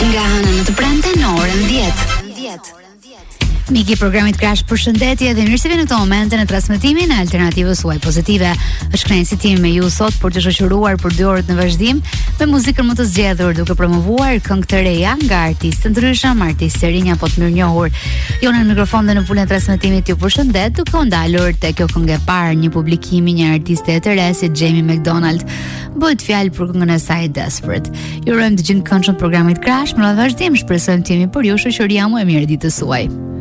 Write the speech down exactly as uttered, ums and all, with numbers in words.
Nga hëna në të premte në orën dhjetë. Miki i programit Crash, përshëndetje dhe mirë se vini në këtë moment në transmetimin e Alternativës Suaj Pozitive. Është kënaqësi me ju sot për të shoqëruar për dy orë në vazhdim me muzikën më të zgjedhur, duke promovuar këngë të reja nga artistë të ndryshëm, artistë rinj apo të mirënjohur. Jo në mikrofon dhe në pulën e transmetimit ju përshëndet, duke u ndalur te kjo këngë e parë, një publikimi një artiste të re si Jamie McDonald. Bëhet fjalë për këngën e saj Desperate. Ju urojmë të gjeni këngën e programit Crash, në vazhdim shpresojmë të jemi për ju shoqëria më e mirë ditës suaj.